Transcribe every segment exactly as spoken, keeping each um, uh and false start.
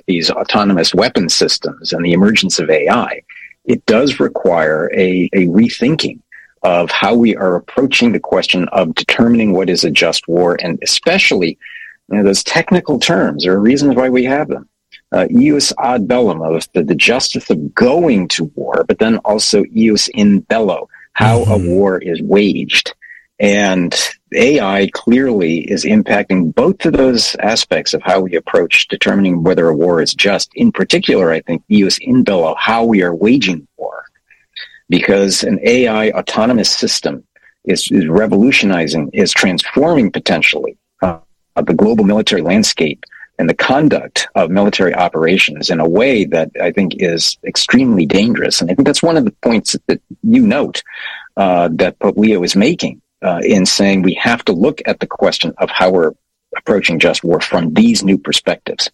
these autonomous weapon systems and the emergence of A I, it does require a, a rethinking of how we are approaching the question of determining what is a just war, and especially, you know, those technical terms are reasons why we have them. Uh, ius ad bellum, of the, the justice of going to war, but then also ius in bello, how mm-hmm. a war is waged. And A I clearly is impacting both of those aspects of how we approach determining whether a war is just. In particular, I think ius in bello, how we are waging war, because an A I autonomous system is, is revolutionizing, is transforming potentially uh, the global military landscape and the conduct of military operations in a way that I think is extremely dangerous. And I think that's one of the points that you note uh, that Pope Leo is making uh, in saying we have to look at the question of how we're approaching just war from these new perspectives.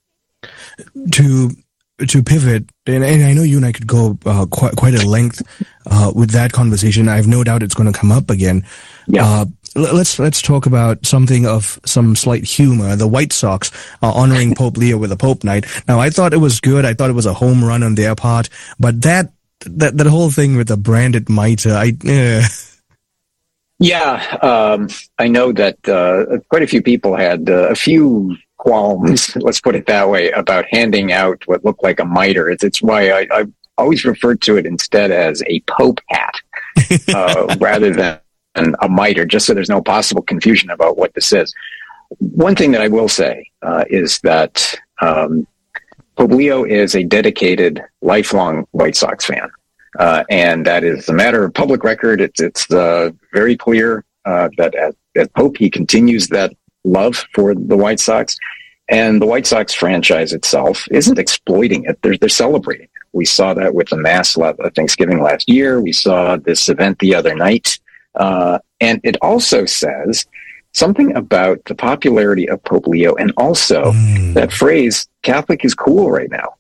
To to pivot, and, and I know you and I could go uh, quite, quite a length uh, with that conversation. I have no doubt it's going to come up again. Yeah. Uh, Let's let's talk about something of some slight humor. The White Sox uh, honoring Pope Leo with a Pope Night. Now, I thought it was good. I thought it was a home run on their part. But that that that whole thing with the branded mitre, I eh. yeah, um, I know that uh, quite a few people had uh, a few qualms. Let's put it that way, about handing out what looked like a mitre. It's it's why I, I always referred to it instead as a Pope hat uh, rather than and a mitre, just so there's no possible confusion about what this is. One thing that I will say uh, is that um, Pope Leo is a dedicated, lifelong White Sox fan, uh, and that is a matter of public record. It's it's uh, very clear uh, that as, as Pope, he continues that love for the White Sox, and the White Sox franchise itself isn't exploiting it. They're, they're celebrating it. We saw that with the Mass at Thanksgiving last year. We saw this event the other night. Uh, and it also says something about the popularity of Pope Leo, and also mm. that phrase, Catholic is cool right now.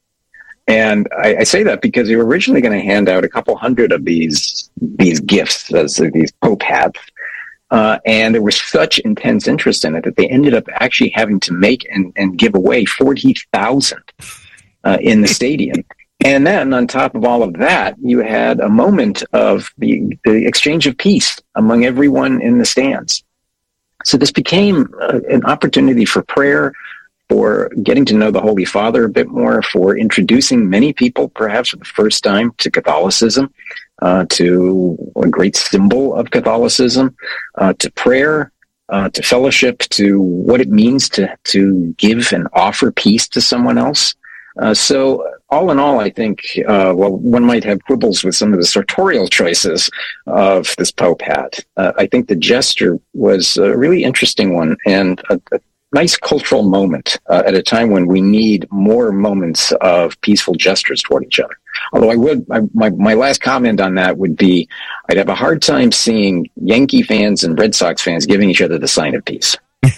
And I, I say that because they were originally going to hand out a couple hundred of these these gifts, as these Pope hats, uh, and there was such intense interest in it that they ended up actually having to make and, and give away forty thousand uh, in the stadium. And then on top of all of that, you had a moment of the, the exchange of peace among everyone in the stands. So this became uh, an opportunity for prayer, for getting to know the Holy Father a bit more, for introducing many people, perhaps for the first time, to Catholicism, uh, to a great symbol of Catholicism, uh, to prayer, uh, to fellowship, to what it means to, to give and offer peace to someone else. Uh, so all in all, I think, uh, well, one might have quibbles with some of the sartorial choices of this Pope hat. Uh, I think the gesture was a really interesting one, and a, a nice cultural moment uh, at a time when we need more moments of peaceful gestures toward each other. Although I would, I, my, my last comment on that would be, I'd have a hard time seeing Yankee fans and Red Sox fans giving each other the sign of peace.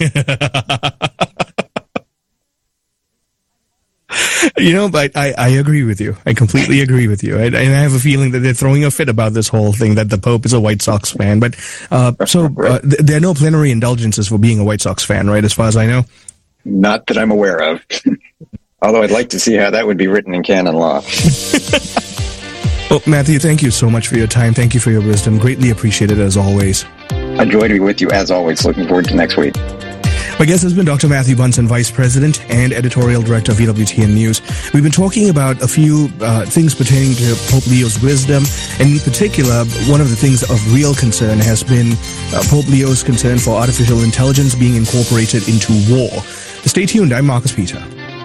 You know, but I, I agree with you. I completely agree with you. I, and I have a feeling that they're throwing a fit about this whole thing, that the Pope is a White Sox fan. But uh, so uh, th- there are no plenary indulgences for being a White Sox fan, right, as far as I know? Not that I'm aware of. Although I'd like to see how that would be written in canon law. Well, Matthew, thank you so much for your time. Thank you for your wisdom. Greatly appreciated as always. A joy to be with you as always. Looking forward to next week. My guest has been Doctor Matthew Bunson, Vice President and Editorial Director of E W T N News. We've been talking about a few uh, things pertaining to Pope Leo's wisdom, and in particular, one of the things of real concern has been uh, Pope Leo's concern for artificial intelligence being incorporated into war. Stay tuned. I'm Marcus Peter.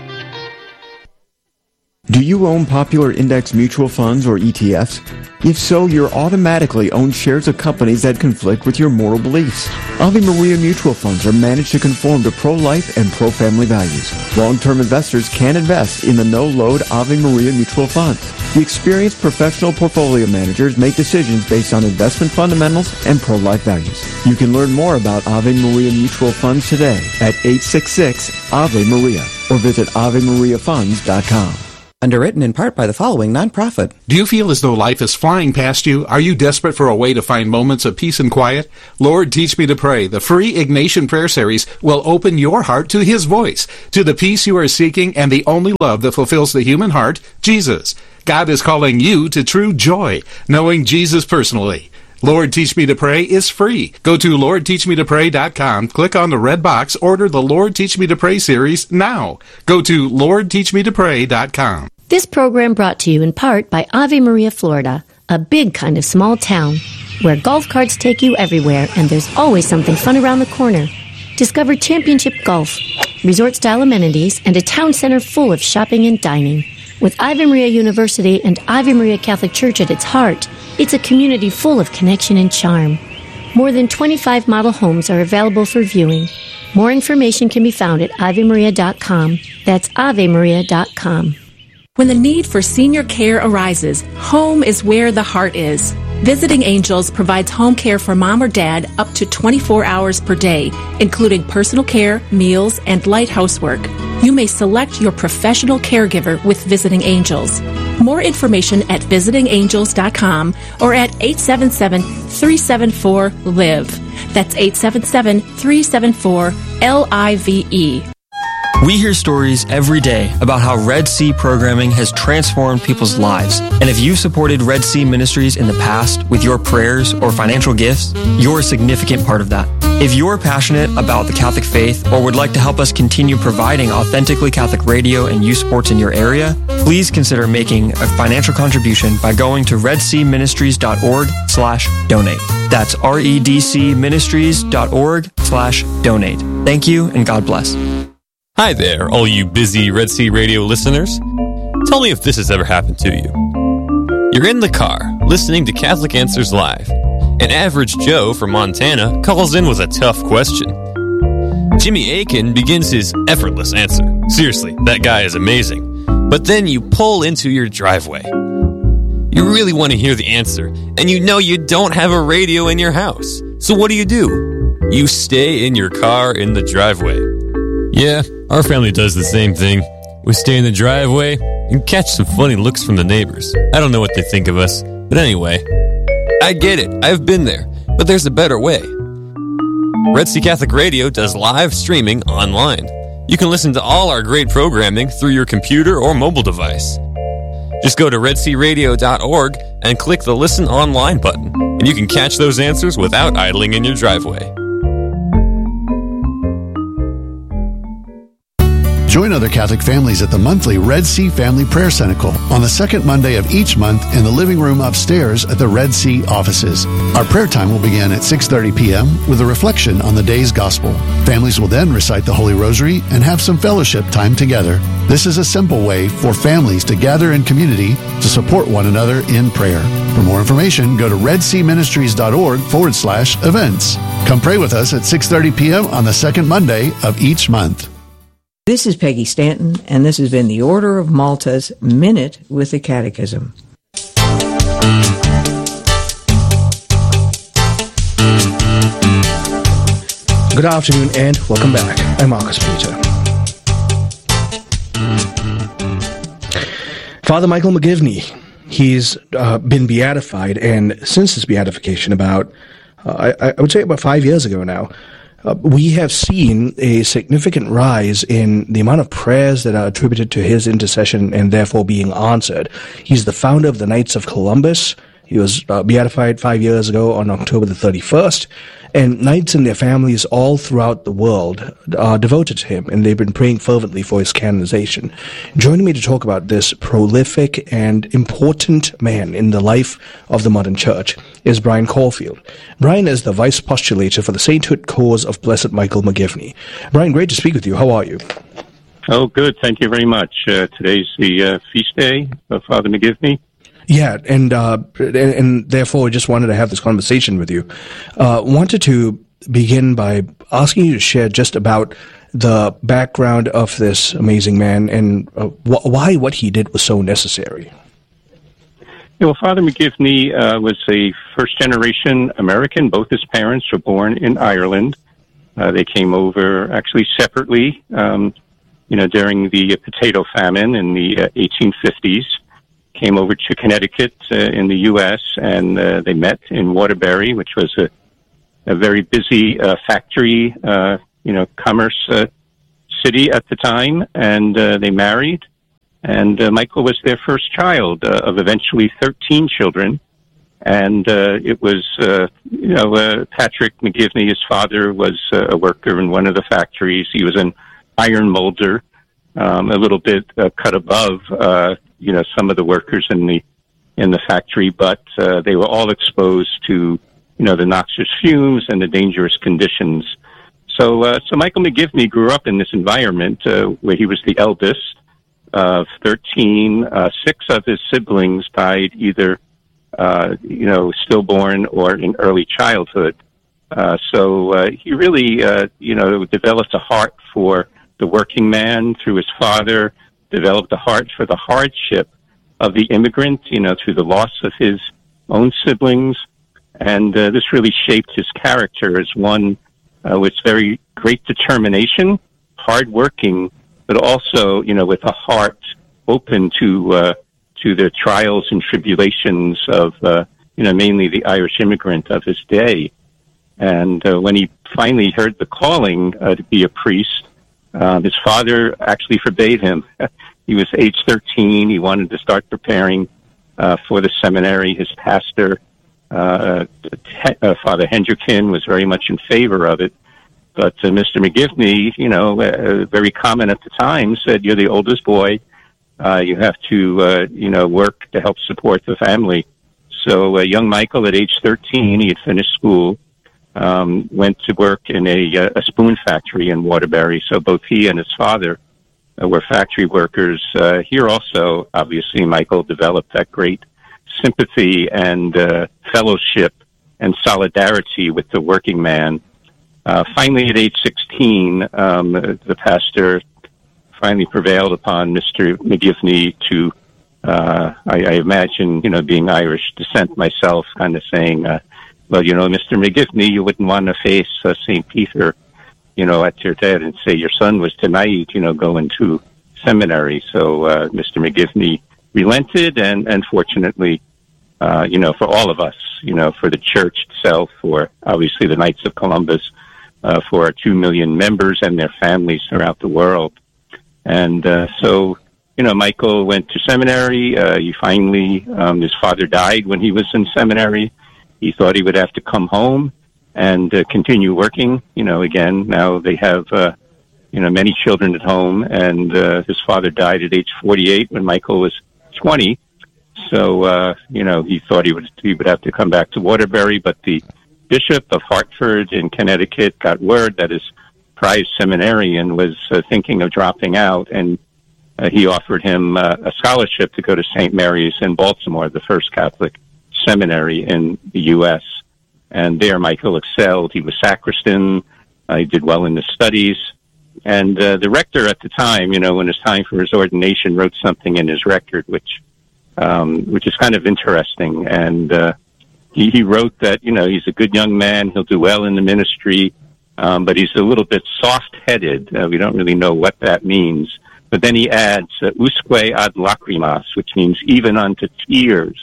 Do you own popular index mutual funds or E T Fs? If so, you're automatically owned shares of companies that conflict with your moral beliefs. Ave Maria mutual funds are managed to conform to pro-life and pro-family values. Long-term investors can invest in the no-load Ave Maria mutual funds. The experienced professional portfolio managers make decisions based on investment fundamentals and pro-life values. You can learn more about Ave Maria mutual funds today at eight six six Ave Maria or visit ave maria funds dot com. Underwritten in part by the following nonprofit. Do you feel as though life is flying past you? Are you desperate for a way to find moments of peace and quiet? Lord, Teach Me to Pray, the free Ignatian prayer series, will open your heart to His voice, to the peace you are seeking and the only love that fulfills the human heart, Jesus. God is calling you to true joy, knowing Jesus personally. Lord, Teach Me to Pray is free. Go to lord teach me to pray dot com, click on the red box, order the Lord Teach Me to Pray series now. Go to lord teach me to pray dot com. This program brought to you in part by Ave Maria, Florida, a big kind of small town where golf carts take you everywhere and there's always something fun around the corner. Discover championship golf, resort-style amenities, and a town center full of shopping and dining. With Ave Maria University and Ave Maria Catholic Church at its heart, it's a community full of connection and charm. More than twenty-five model homes are available for viewing. More information can be found at ave maria dot com. That's ave maria dot com. When the need for senior care arises, home is where the heart is. Visiting Angels provides home care for mom or dad up to twenty-four hours per day, including personal care, meals, and light housework. You may select your professional caregiver with Visiting Angels. More information at visiting angels dot com or at eight seven seven, three seven four, L I V E. That's eight seven seven, three seven four, L I V E. We hear stories every day about how Red Sea programming has transformed people's lives. And if you've supported Red Sea Ministries in the past with your prayers or financial gifts, you're a significant part of that. If you're passionate about the Catholic faith or would like to help us continue providing authentically Catholic radio and youth sports in your area, please consider making a financial contribution by going to redseaministries.org slash donate. That's redcministries.org slash donate. Thank you and God bless. Hi there, all you busy Red Sea Radio listeners. Tell me if this has ever happened to you. You're in the car, listening to Catholic Answers Live. An average Joe from Montana calls in with a tough question. Jimmy Akin begins his effortless answer. Seriously, that guy is amazing. But then you pull into your driveway. You really want to hear the answer, and you know you don't have a radio in your house. So what do you do? You stay in your car in the driveway. Yeah, our family does the same thing. We stay in the driveway and catch some funny looks from the neighbors. I don't know what they think of us, but anyway, I get it. I've been there, but there's a better way. Red Sea Catholic Radio does live streaming online. You can listen to all our great programming through your computer or mobile device. Just go to red sea radio dot org and click the Listen Online button, and you can catch those answers without idling in your driveway. Join other Catholic families at the monthly Red Sea Family Prayer Cenacle on the second Monday of each month in the living room upstairs at the Red Sea offices. Our prayer time will begin at six thirty p.m. with a reflection on the day's gospel. Families will then recite the Holy Rosary and have some fellowship time together. This is a simple way for families to gather in community to support one another in prayer. For more information, go to redseaministries.org forward slash events. Come pray with us at six thirty p.m. on the second Monday of each month. This is Peggy Stanton, and this has been the Order of Malta's Minute with the Catechism. Good afternoon and welcome back. I'm Marcus Peter. Father Michael McGivney, he's uh, been beatified, and since his beatification, about, uh, I, I would say about five years ago now, Uh, we have seen a significant rise in the amount of prayers that are attributed to his intercession and therefore being answered. He's the founder of the Knights of Columbus. He was uh, beatified five years ago on October the thirty-first. And knights and their families all throughout the world are devoted to him, and they've been praying fervently for his canonization. Joining me to talk about this prolific and important man in the life of the modern church is Brian Caulfield. Brian is the vice postulator for the Sainthood Cause of Blessed Michael McGivney. Brian, great to speak with you. How are you? Oh, good. Thank you very much. Uh, today's the uh, feast day of Father McGivney. Yeah, and, uh, and and therefore I just wanted to have this conversation with you. Uh, wanted to begin by asking you to share just about the background of this amazing man and uh, wh- why what he did was so necessary. Yeah, well, Father McGivney uh, was a first-generation American. Both his parents were born in Ireland. Uh, they came over actually separately. Um, you know, during the potato famine in the uh, eighteen fifties, came over to Connecticut uh, in the U S, and uh, they met in Waterbury, which was a, a very busy uh, factory, uh, you know, commerce uh, city at the time, and uh, they married. And uh, Michael was their first child uh, of eventually thirteen children. And uh, it was, uh, you know, uh, Patrick McGivney, his father, was uh, a worker in one of the factories. He was an iron molder, um, a little bit uh, cut above, uh, you know, some of the workers in the in the factory. But uh, they were all exposed to, you know, the noxious fumes and the dangerous conditions. So, uh, so Michael McGivney grew up in this environment uh, where he was the eldest of thirteen. Uh, six of his siblings died either Uh, you know, stillborn or in early childhood. Uh, so uh, he really, uh, you know, developed a heart for the working man through his father, developed a heart for the hardship of the immigrant, you know, through the loss of his own siblings. And uh, this really shaped his character as one uh, with very great determination, hardworking, but also, you know, with a heart open to uh, to the trials and tribulations of, uh, you know, mainly the Irish immigrant of his day. And uh, when he finally heard the calling uh, to be a priest, uh, his father actually forbade him. He was age thirteen. He wanted to start preparing uh, for the seminary. His pastor, uh, uh, Father Hendricken, was very much in favor of it. But uh, Mister McGivney, you know, uh, very common at the time, said, "You're the oldest boy. Uh, you have to, uh, you know, work to help support the family." So uh, young Michael, at age thirteen, he had finished school, um, went to work in a, a spoon factory in Waterbury. So both he and his father uh, were factory workers. Uh, here also, obviously, Michael developed that great sympathy and uh, fellowship and solidarity with the working man. Uh, finally, at age sixteen, um, the pastor finally prevailed upon Mister McGivney to, uh, I, I imagine, you know, being Irish descent myself, kind of saying, uh, well, you know, Mister McGivney, you wouldn't want to face uh, Saint Peter, you know, at your death and say your son was tonight, you know, going to seminary. So uh, Mister McGivney relented, and, and fortunately, uh, you know, for all of us, you know, for the church itself, for obviously the Knights of Columbus, uh, for our two million members and their families throughout the world. And uh, so, you know, Michael went to seminary. Uh, he finally, um, his father died when he was in seminary. He thought he would have to come home and uh, continue working. You know, again, now they have, uh, you know, many children at home. And uh, his father died at age forty-eight when Michael was twenty. So, uh, you know, he thought he would he would have to come back to Waterbury. But the Bishop of Hartford in Connecticut got word that his prize seminarian was uh, thinking of dropping out, and uh, he offered him uh, a scholarship to go to Saint Mary's in Baltimore, the first Catholic seminary in the U S. And there Michael excelled. He was sacristan. Uh, he did well in the studies. And uh, the rector at the time, you know, when it was time for his ordination, wrote something in his record, which um, which is kind of interesting. And uh, he, he wrote that, you know, he's a good young man. He'll do well in the ministry. Um, but he's a little bit soft-headed. Uh, we don't really know what that means. But then he adds, uh, usque ad lacrimas, which means even unto tears.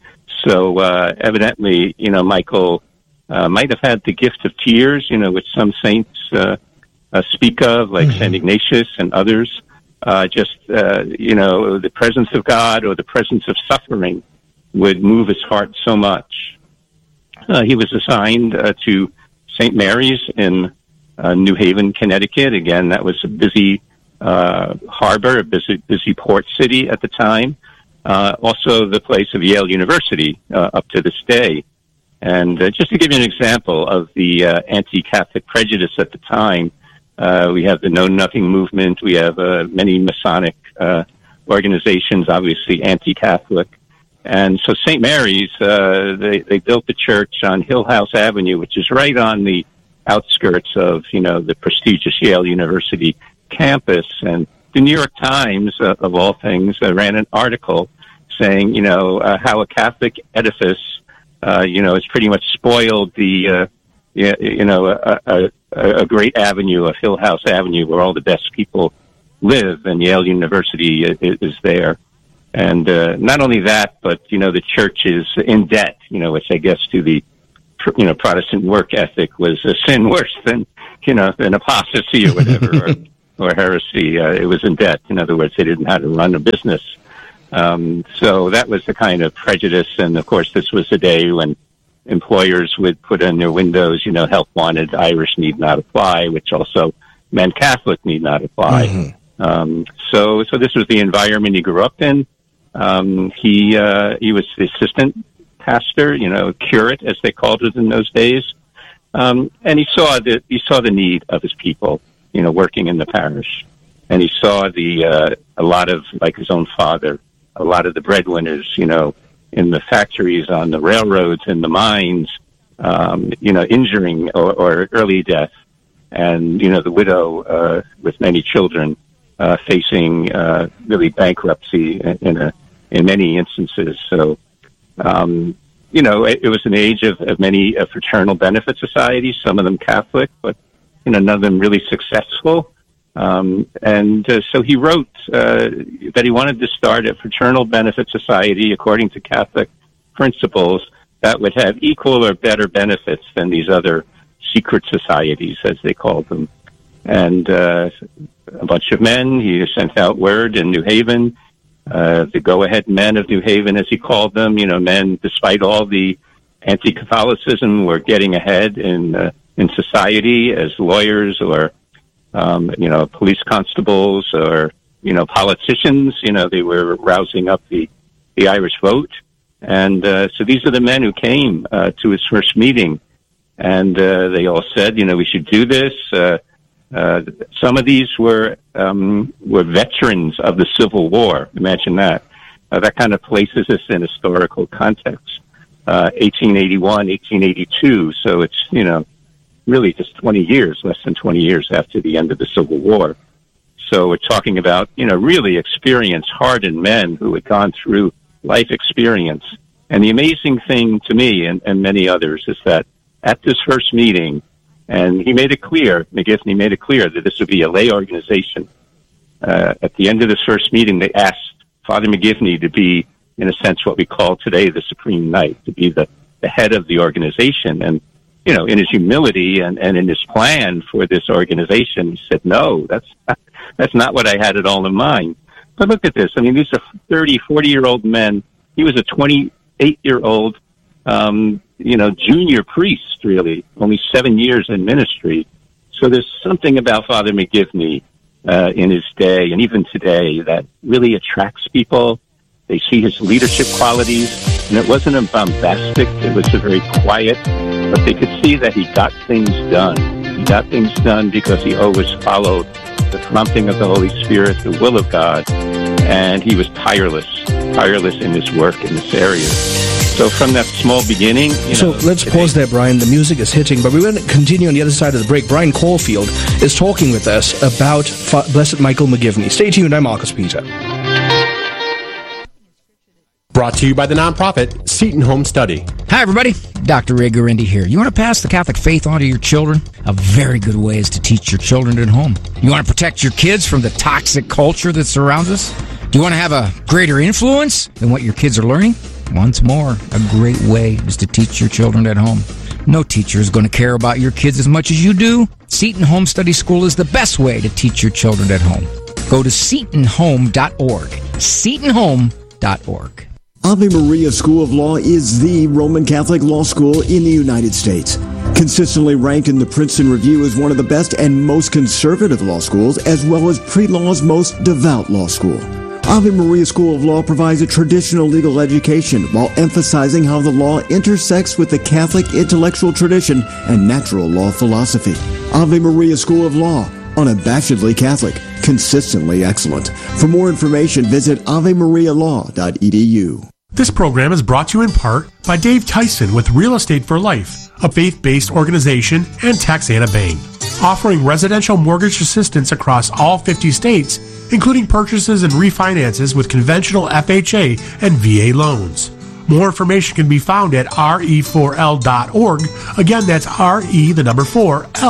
So uh, evidently, you know, Michael uh, might have had the gift of tears, you know, which some saints uh, uh, speak of, like mm-hmm. Saint Ignatius and others. Uh, just, uh, you know, the presence of God or the presence of suffering would move his heart so much. Uh, he was assigned uh, to Saint Mary's in uh, New Haven, Connecticut. Again, that was a busy uh, harbor, a busy, busy port city at the time. Uh, also the place of Yale University uh, up to this day. And uh, just to give you an example of the uh, anti-Catholic prejudice at the time, uh, we have the Know Nothing movement. We have uh, many Masonic uh, organizations, obviously anti-Catholic. And so Saint Mary's, uh, they, they built the church on Hill House Avenue, which is right on the outskirts of, you know, the prestigious Yale University campus. And the New York Times, uh, of all things, uh, ran an article saying, you know, uh, how a Catholic edifice, uh, you know, has pretty much spoiled the, uh, you know, a, a, a great avenue of Hill House Avenue where all the best people live, and Yale University is, is there. And uh, not only that, but, you know, the church is in debt, you know, which I guess to the, you know, Protestant work ethic was a sin worse than, you know, than apostasy or whatever, or, or heresy. Uh, it was in debt. In other words, they didn't know how to run a business. Um, so that was the kind of prejudice. And, of course, this was a day when employers would put in their windows, you know, help wanted, Irish need not apply, which also meant Catholic need not apply. Mm-hmm. Um, so, so this was the environment he grew up in. Um, he, uh, he was the assistant pastor, you know, curate, as they called it in those days. Um, and he saw the, he saw the need of his people, you know, working in the parish. And he saw the, uh, a lot of, like his own father, a lot of the breadwinners, you know, in the factories, on the railroads, in the mines, um, you know, injuring or, or early death. And, you know, the widow, uh, with many children, uh, facing, uh, really bankruptcy in, in a, in many instances. So, um, you know, it, it was an age of, of many uh, fraternal benefit societies, some of them Catholic, but, you know, none of them really successful. Um, and uh, so he wrote uh, that he wanted to start a fraternal benefit society according to Catholic principles that would have equal or better benefits than these other secret societies, as they called them. And uh, a bunch of men, he sent out word in New Haven, uh, the go-ahead men of New Haven, as he called them, you know, men, despite all the anti-Catholicism, were getting ahead in uh, in society as lawyers or, um, you know, police constables or, you know, politicians. You know, they were rousing up the, the Irish vote. And uh, so these are the men who came uh, to his first meeting. And uh, they all said, you know, we should do this. Uh, uh, some of these were um, were veterans of the Civil War. Imagine that. Uh, that kind of places us in historical context. Uh, eighteen eighty-one, eighteen eighty-two. So it's, you know, really just twenty years, less than twenty years after the end of the Civil War. So we're talking about, you know, really experienced, hardened men who had gone through life experience. And the amazing thing to me and, and many others is that at this first meeting, and he made it clear, McGivney made it clear that this would be a lay organization. Uh, at the end of this first meeting, they asked Father McGivney to be, in a sense, what we call today the Supreme Knight, to be the, the head of the organization. And, you know, in his humility and, and in his plan for this organization, he said, no, that's not, that's not what I had at all in mind. But look at this. I mean, these are thirty, forty-year-old men. He was a twenty-eight-year-old, um, you know, junior priest, really, only seven years in ministry. So there's something about Father McGivney uh, in his day and even today that really attracts people. They see his leadership qualities, and it wasn't a bombastic, it was a very quiet, but they could see that he got things done. He got things done because he always followed the prompting of the Holy Spirit, the will of God, and he was tireless, tireless in his work in this area. So from that small beginning... You so know, let's pause there, Brian. The music is hitting, but we're going to continue on the other side of the break. Brian Caulfield is talking with us about Fa- Blessed Michael McGivney. Stay tuned. I'm Marcus Peter. Brought to you by the nonprofit Seton Home Study. Hi, everybody. Doctor Ray Gurendi here. You want to pass the Catholic faith on to your children? A very good way is to teach your children at home. You want to protect your kids from the toxic culture that surrounds us? Do you want to have a greater influence than what your kids are learning? Once more, a great way is to teach your children at home. No teacher is going to care about your kids as much as you do. Seton Home Study School is the best way to teach your children at home. Go to seton home dot org. seton home dot org. Ave Maria School of Law is the Roman Catholic law school in the United States. Consistently ranked in the Princeton Review as one of the best and most conservative law schools, as well as pre-law's most devout law school. Ave Maria School of Law provides a traditional legal education while emphasizing how the law intersects with the Catholic intellectual tradition and natural law philosophy. Ave Maria School of Law, unabashedly Catholic, consistently excellent. For more information, visit ave maria law dot e d u. This program is brought to you in part by Dave Tyson with Real Estate for Life, a faith-based organization, and Texana Bank, offering residential mortgage assistance across all fifty states, including purchases and refinances with conventional F H A and V A loans. More information can be found at R E four L dot org. Again, that's R E, the number four, L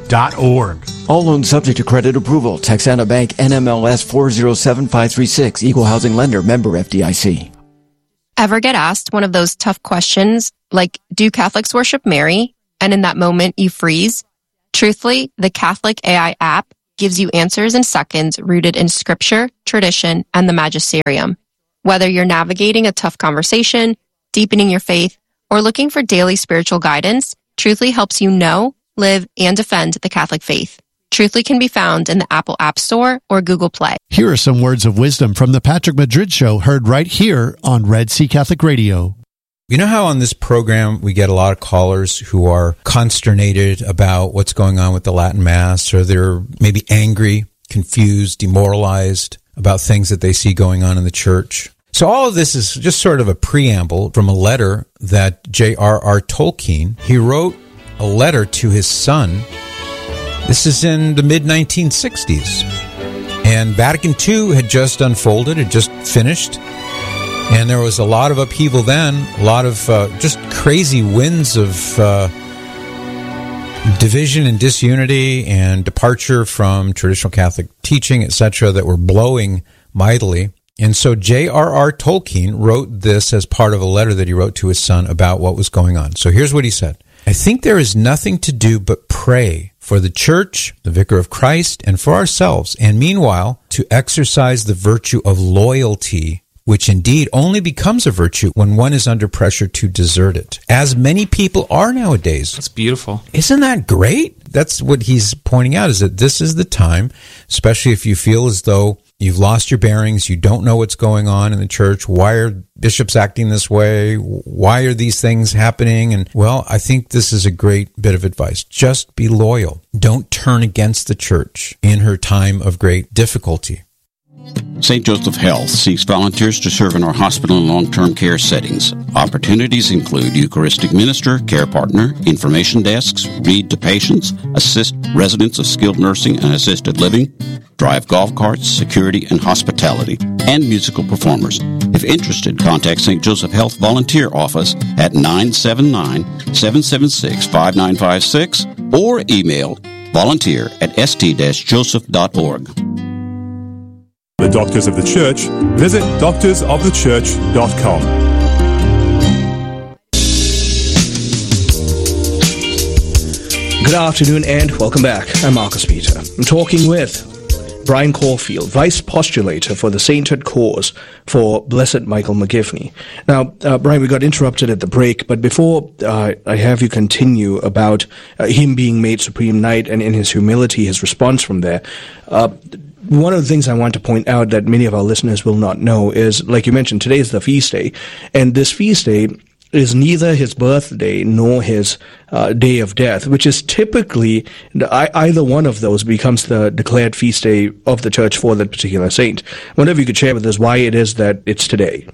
dot org. All loans subject to credit approval. Texana Bank N M L S four zero seven five three six. Equal housing lender. Member F D I C. Ever get asked one of those tough questions like, do Catholics worship Mary? And in that moment you freeze? Truthfully, the Catholic A I app gives you answers in seconds rooted in scripture, tradition, and the magisterium. Whether you're navigating a tough conversation, deepening your faith, or looking for daily spiritual guidance, Truthfully helps you know, live, and defend the Catholic faith. Truthfully can be found in the Apple App Store or Google Play. Here are some words of wisdom from the Patrick Madrid Show, heard right here on Red Sea Catholic Radio. You know how on this program we get a lot of callers who are consternated about what's going on with the Latin Mass, or they're maybe angry, confused, demoralized about things that they see going on in the church? So all of this is just sort of a preamble from a letter that J R R Tolkien, he wrote a letter to his son. This is in the mid nineteen sixties. And Vatican Two had just unfolded, had just finished. And there was a lot of upheaval then, a lot of uh, just crazy winds of uh, division and disunity and departure from traditional Catholic teaching, et cetera, that were blowing mightily. And so J R R Tolkien wrote this as part of a letter that he wrote to his son about what was going on. So here's what he said. I think there is nothing to do but pray for the Church, the Vicar of Christ, and for ourselves, and meanwhile, to exercise the virtue of loyalty, which indeed only becomes a virtue when one is under pressure to desert it, as many people are nowadays. That's beautiful. Isn't that great? That's what he's pointing out, is that this is the time, especially if you feel as though you've lost your bearings, you don't know what's going on in the church, why are bishops acting this way, why are these things happening? And, well, I think this is a great bit of advice. Just be loyal. Don't turn against the church in her time of great difficulty. Saint Joseph Health seeks volunteers to serve in our hospital and long-term care settings. Opportunities include Eucharistic minister, care partner, information desks, read to patients, assist residents of skilled nursing and assisted living, drive golf carts, security and hospitality, and musical performers. If interested, contact Saint Joseph Health Volunteer Office at nine seven nine, seven seven six, five nine five six or email volunteer at s t joseph dot org. The Doctors of the Church, visit doctors of the church dot com. Good afternoon and welcome back. I'm Marcus Peter. I'm talking with Brian Caulfield, Vice Postulator for the Sainthood Cause for Blessed Michael McGivney. Now, uh, Brian, we got interrupted at the break, but before uh, I have you continue about uh, him being made Supreme Knight and in his humility, his response from there, uh, one of the things I want to point out that many of our listeners will not know is, like you mentioned, today is the feast day, and this feast day is neither his birthday nor his uh, day of death, which is typically, either one of those becomes the declared feast day of the church for that particular saint. I wonder if you could share with us why it is that it's today.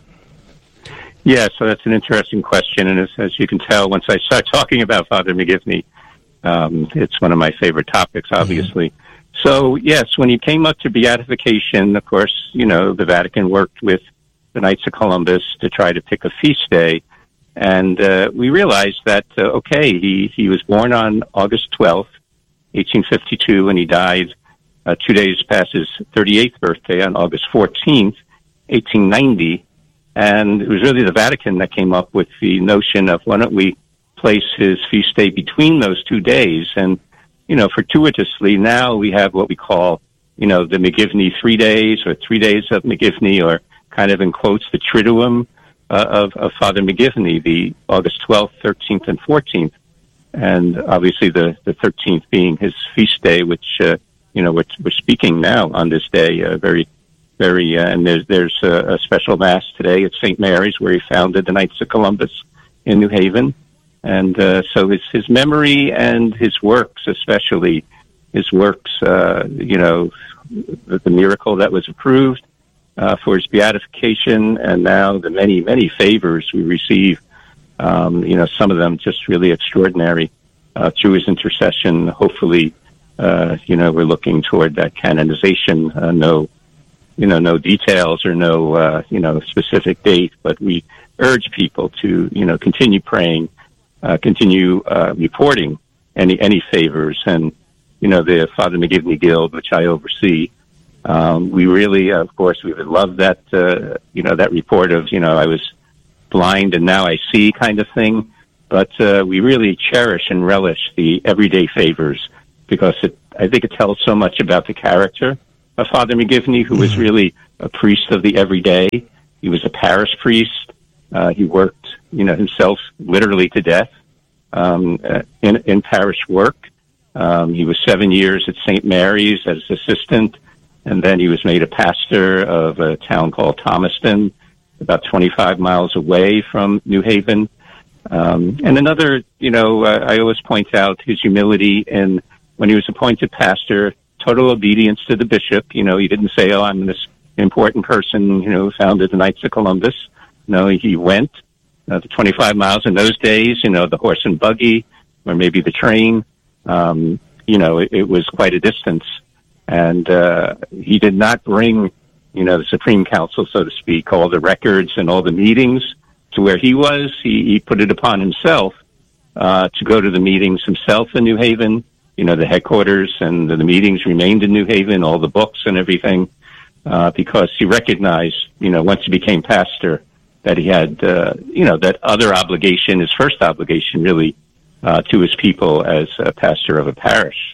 Yeah, so that's an interesting question, and as, as you can tell, once I start talking about Father McGivney, um, it's one of my favorite topics, obviously. Mm-hmm. So, yes, when he came up to beatification, of course, you know, the Vatican worked with the Knights of Columbus to try to pick a feast day. And uh, we realized that, uh, okay, he, he was born on August twelfth, eighteen fifty-two, and he died uh, two days past his thirty-eighth birthday on August fourteenth, eighteen ninety. And it was really the Vatican that came up with the notion of why don't we place his feast day between those two days. And you know, fortuitously, now we have what we call, you know, the McGivney three days or three days of McGivney, or kind of in quotes, the Triduum uh, of, of Father McGivney, the August twelfth, thirteenth, and fourteenth. And obviously the, the thirteenth being his feast day, which, uh, you know, we're, we're speaking now on this day, uh, very, very, uh, and there's, there's a, a special Mass today at Saint Mary's where he founded the Knights of Columbus in New Haven. And uh, so his, his memory and his works, especially his works, uh, you know, the, the miracle that was approved uh, for his beatification, and now the many, many favors we receive, um, you know, some of them just really extraordinary uh, through his intercession. Hopefully, uh, you know, we're looking toward that canonization. Uh, no, you know, no details or no, uh, you know, specific date, but we urge people to, you know, continue praying. Uh, continue uh, reporting any any favors, and you know, the Father McGivney Guild, which I oversee. Um, we really, of course, we would love that, uh, you know, that report of, you know, I was blind and now I see kind of thing. But uh, we really cherish and relish the everyday favors because it, I think it tells so much about the character of Father McGivney, who was really a priest of the everyday. He was a parish priest. Uh, he worked, you know, himself literally to death um, uh, in, in parish work. Um, he was seven years at Saint Mary's as assistant, and then he was made a pastor of a town called Thomaston, about twenty-five miles away from New Haven. Um, and another, you know, uh, I always point out his humility in when he was appointed pastor, total obedience to the bishop. You know, he didn't say, oh, I'm this important person, you know, who founded the Knights of Columbus. No, he went uh, the twenty-five miles in those days, you know, the horse and buggy or maybe the train. Um, you know, it, it was quite a distance. And uh, he did not bring, you know, the Supreme Council, so to speak, all the records and all the meetings to where he was. He, he put it upon himself uh, to go to the meetings himself in New Haven. You know, the headquarters and the, the meetings remained in New Haven, all the books and everything, uh, because he recognized, you know, once he became pastor, that he had, uh, you know, that other obligation, his first obligation, really, uh, to his people as a pastor of a parish.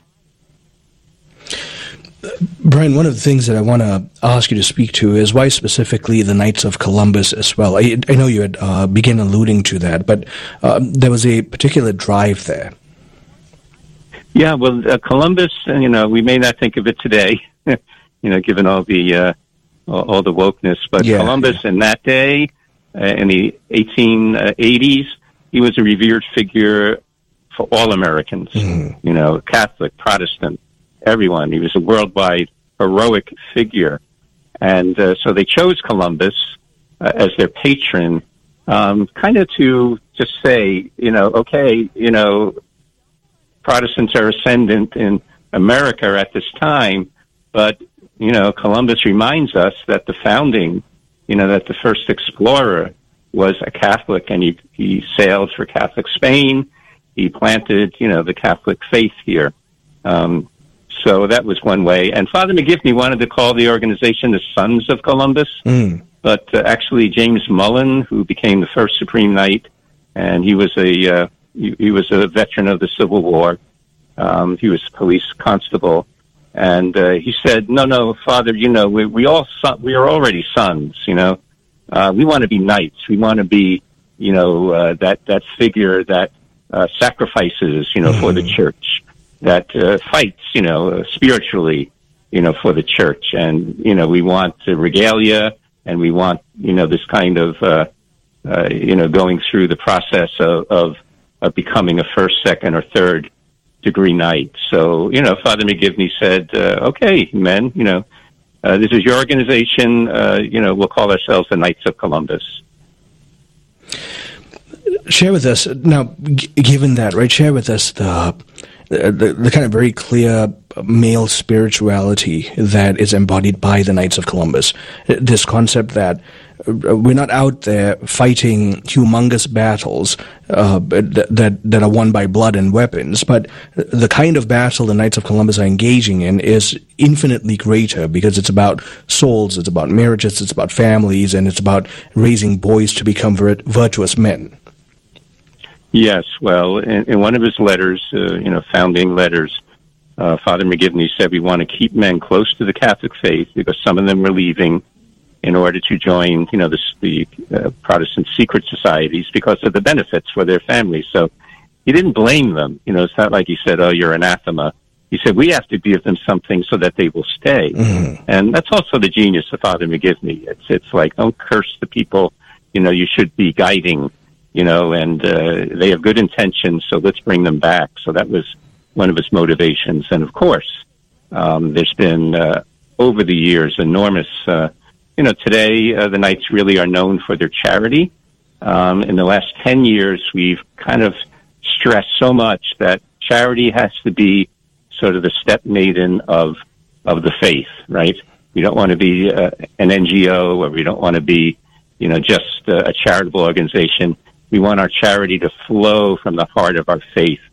Brian, one of the things that I want to ask you to speak to is why specifically the Knights of Columbus as well. I, I know you had uh, begun alluding to that, but um, there was a particular drive there. Yeah, well, uh, Columbus, you know, we may not think of it today, you know, given all the uh, all, all the wokeness, but yeah, Columbus yeah. in that day, uh, in the eighteen eighties, he was a revered figure for all Americans, mm-hmm. you know, Catholic, Protestant, everyone. He was a worldwide heroic figure. And uh, so they chose Columbus uh, as their patron, um, kind of to just say, you know, okay, you know, Protestants are ascendant in America at this time, but, you know, Columbus reminds us that the founding, you know, that the first explorer was a Catholic, and he, he sailed for Catholic Spain. He planted, you know, the Catholic faith here. Um, so that was one way. And Father McGivney wanted to call the organization the Sons of Columbus, mm. but uh, actually James Mullen, who became the first Supreme Knight, and he was a uh, he, he was a veteran of the Civil War. Um, he was a police constable, and uh, he said, "No, no, Father, you know, we we all son- we are already sons. You know, uh, we want to be knights. We want to be, you know, uh, that that figure that uh, sacrifices, you know, mm. for the church, that uh, fights, you know, uh, spiritually, you know, for the church. And you know, we want uh, regalia, and we want, you know, this kind of, uh, uh, you know, going through the process of, of of becoming a first, second, or third degree knight." So, you know, Father McGivney said, uh, okay, men, you know, uh, this is your organization, uh, you know, we'll call ourselves the Knights of Columbus. Share with us, now, g- given that, right, share with us the, the, the kind of very clear male spirituality that is embodied by the Knights of Columbus. This concept that we're not out there fighting humongous battles uh, that that are won by blood and weapons, but the kind of battle the Knights of Columbus are engaging in is infinitely greater because it's about souls, it's about marriages, it's about families, and it's about raising boys to become vir- virtuous men. Yes, well, in, in one of his letters, uh, you know, founding letters, uh, Father McGivney said we want to keep men close to the Catholic faith because some of them were leaving in order to join, you know, the, the uh, Protestant secret societies because of the benefits for their families. So he didn't blame them. You know, it's not like he said, oh, you're anathema. He said, we have to give them something so that they will stay. Mm-hmm. And that's also the genius of Father McGivney. It's, it's like, don't curse the people, you know, you should be guiding, you know, and uh, they have good intentions, so let's bring them back. So that was one of his motivations. And of course, um, there's been, uh, over the years, enormous, uh, you know, today uh, the Knights really are known for their charity. Um, in the last ten years, we've kind of stressed so much that charity has to be sort of the step maiden of of the faith, right? We don't want to be uh, an N G O, or we don't want to be, you know, just uh, a charitable organization. We want our charity to flow from the heart of our faith